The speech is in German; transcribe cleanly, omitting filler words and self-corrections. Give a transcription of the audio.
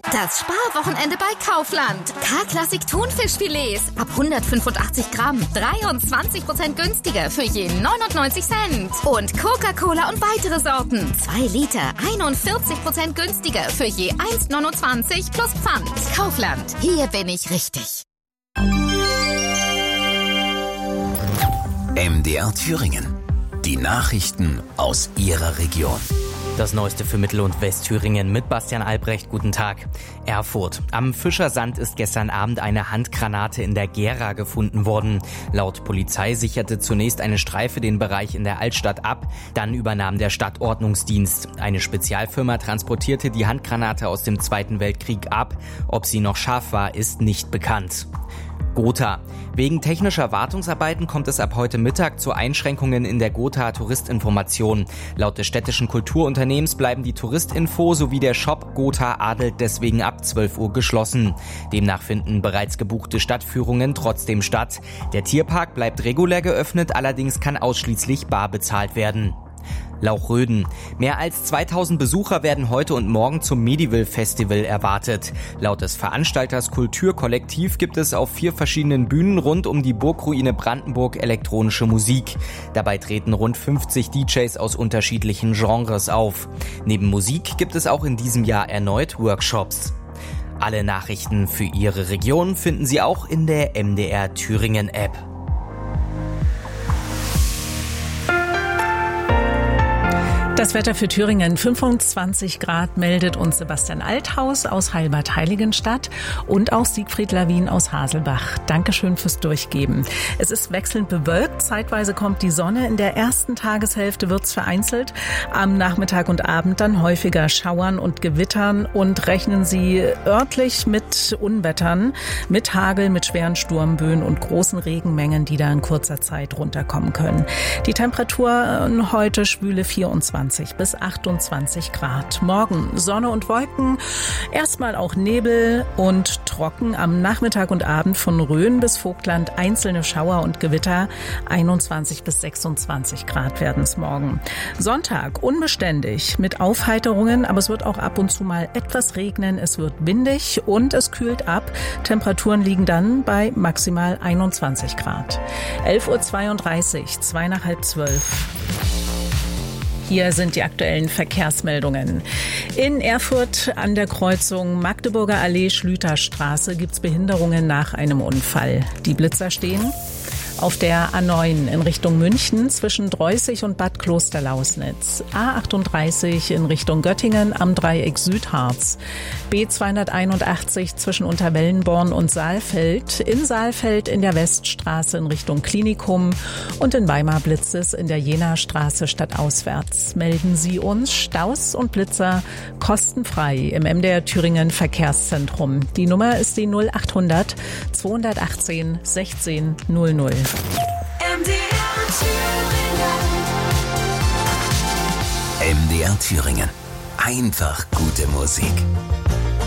Das Sparwochenende bei Kaufland. K-Klassik Thunfischfilets ab 185 Gramm. 23% günstiger für je 99 Cent. Und Coca-Cola und weitere Sorten. 2 Liter, 41% günstiger für je 1,29 plus Pfand. Kaufland. Hier bin ich richtig. MDR Thüringen. Die Nachrichten aus Ihrer Region. Das Neueste für Mittel- und Westthüringen mit Bastian Albrecht. Guten Tag. Erfurt. Am Fischersand ist gestern Abend eine Handgranate in der Gera gefunden worden. Laut Polizei sicherte zunächst eine Streife den Bereich in der Altstadt ab. Dann übernahm der Stadtordnungsdienst. Eine Spezialfirma transportierte die Handgranate aus dem Zweiten Weltkrieg ab. Ob sie noch scharf war, ist nicht bekannt. Gotha. Wegen technischer Wartungsarbeiten kommt es ab heute Mittag zu Einschränkungen in der Gotha Touristinformation. Laut des städtischen Kulturunternehmens bleiben die Touristinfo sowie der Shop Gotha Adelt deswegen ab 12 Uhr geschlossen. Demnach finden bereits gebuchte Stadtführungen trotzdem statt. Der Tierpark bleibt regulär geöffnet, allerdings kann ausschließlich bar bezahlt werden. Lauchröden. Mehr als 2000 Besucher werden heute und morgen zum Medieval Festival erwartet. Laut des Veranstalters Kulturkollektiv gibt es auf 4 verschiedenen Bühnen rund um die Burgruine Brandenburg elektronische Musik. Dabei treten rund 50 DJs aus unterschiedlichen Genres auf. Neben Musik gibt es auch in diesem Jahr erneut Workshops. Alle Nachrichten für Ihre Region finden Sie auch in der MDR Thüringen App. Das Wetter für Thüringen, 25 Grad, meldet uns Sebastian Althaus aus Heilbad-Heiligenstadt und auch Siegfried Lawin aus Haselbach. Dankeschön fürs Durchgeben. Es ist wechselnd bewölkt, zeitweise kommt die Sonne. In der ersten Tageshälfte wird's vereinzelt, am Nachmittag und Abend dann häufiger Schauern und Gewittern und rechnen Sie örtlich mit Unwettern, mit Hagel, mit schweren Sturmböen und großen Regenmengen, die da in kurzer Zeit runterkommen können. Die Temperatur heute schwüle 24 bis 28 Grad. Morgen Sonne und Wolken, erstmal auch Nebel und trocken. Am Nachmittag und Abend von Rhön bis Vogtland einzelne Schauer und Gewitter. 21 bis 26 Grad werden es morgen. Sonntag unbeständig mit Aufheiterungen, aber es wird auch ab und zu mal etwas regnen. Es wird windig und es kühlt ab. Temperaturen liegen dann bei maximal 21 Grad. 11.32 Uhr, 2 nach halb 12. Hier sind die aktuellen Verkehrsmeldungen. In Erfurt an der Kreuzung Magdeburger Allee-Schlüterstraße gibt es Behinderungen nach einem Unfall. Die Blitzer stehen auf der A9 in Richtung München zwischen Dreußig und Bad Klosterlausnitz. A38 in Richtung Göttingen am Dreieck Südharz. B281 zwischen Unterwellenborn und Saalfeld. In Saalfeld in der Weststraße in Richtung Klinikum. Und in Weimar blitzt es in der Jena-Straße stadtauswärts. Melden Sie uns Staus und Blitzer kostenfrei im MDR Thüringen Verkehrszentrum. Die Nummer ist die 0800 218 16 00. MDR Thüringen. Einfach gute Musik.